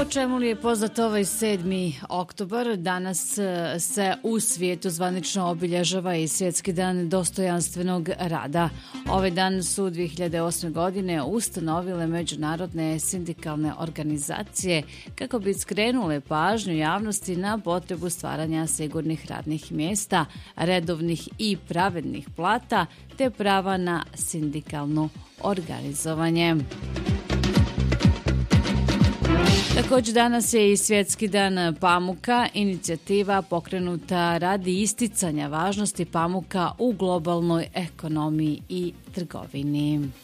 O čemu li je poznat ovaj 7. oktobar? Danas se u svijetu zvanično obilježava i Svjetski dan dostojanstvenog rada. Ovaj dan su 2008. godine ustanovile međunarodne sindikalne organizacije kako bi skrenule pažnju javnosti na potrebu stvaranja sigurnih radnih mjesta, redovnih i pravednih plata te prava na sindikalno organizovanje. Također danas je i Svjetski dan pamuka, inicijativa pokrenuta radi isticanja važnosti pamuka u globalnoj ekonomiji i trgovini.